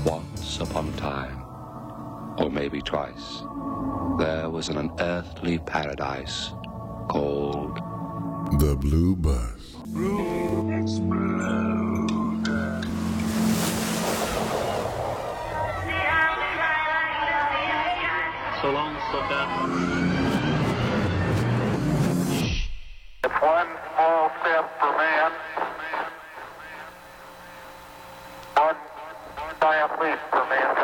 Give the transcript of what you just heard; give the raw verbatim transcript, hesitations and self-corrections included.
Once upon a time, or maybe twice, there was an unearthly paradise called the Blue Bus. So long, sucker. It's one small step for man, one giant leap for mankind.